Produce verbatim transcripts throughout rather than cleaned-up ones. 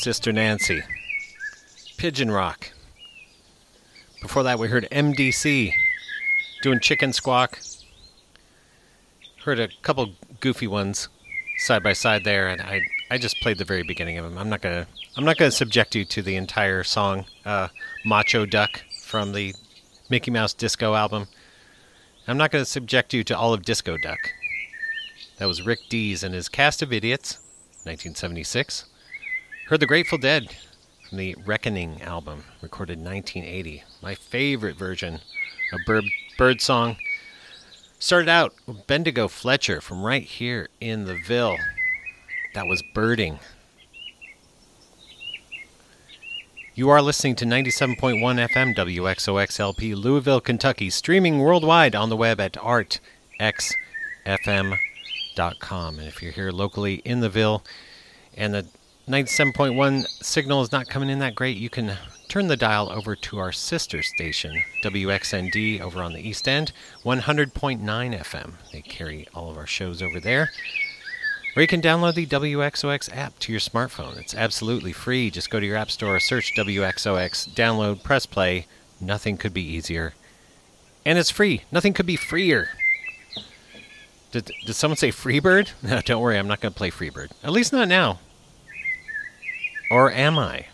Sister Nancy. Pigeon Rock. Before that, we heard M D C doing Chicken Squawk. Heard a couple goofy ones side by side there, and I I just played the very beginning of them. I'm not gonna I'm not gonna subject you to the entire song. Uh, Macho Duck from the Mickey Mouse Disco album. I'm not gonna subject you to all of Disco Duck. That was Rick Dees and his Cast of Idiots, nineteen seventy-six. Heard the Grateful Dead from the Reckoning album, recorded nineteen eighty. My favorite version of Bird, Bird Song. Started out with Bendigo Fletcher from right here in the Ville. That was Birding. You are listening to ninety-seven point one F M W X O X L P, Louisville, Kentucky, streaming worldwide on the web at art x f m dot com. And if you're here locally in the Ville and the ninety-seven point one signal is not coming in that great, you can turn the dial over to our sister station, W X N D, over on the East End, one hundred point nine F M. They carry all of our shows over there. Or you can download the W X O X app to your smartphone. It's absolutely free. Just go to your app store, search W X O X, download, press play. Nothing could be easier. And it's free. Nothing could be freer. Did, did someone say Freebird? No, don't worry. I'm not going to play Freebird. At least not now. Or am I?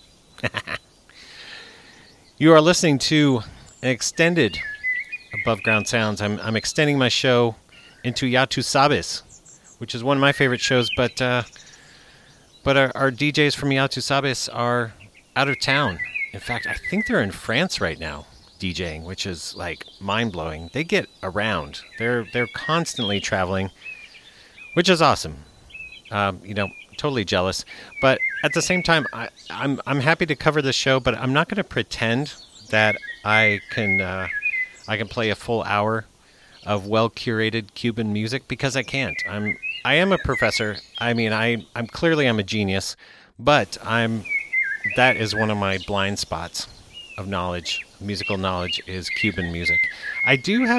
You are listening to an extended Above Ground Sounds. I'm, I'm extending my show into Yatu Sabis, which is one of my favorite shows, but uh, but our, our D Js from Yatu Sabis are out of town. In fact, I think they're in France right now DJing, which is like mind-blowing. They get around. They're they're constantly traveling, which is awesome. Um, you know, totally jealous. But at the same time, I, I'm I'm happy to cover this show, but I'm not going to pretend that I can uh, I can play a full hour of well-curated Cuban music, because I can't. I'm I am a professor. I mean, I I'm clearly I'm a genius, but I'm that is one of my blind spots of knowledge, musical knowledge, is Cuban music. I do have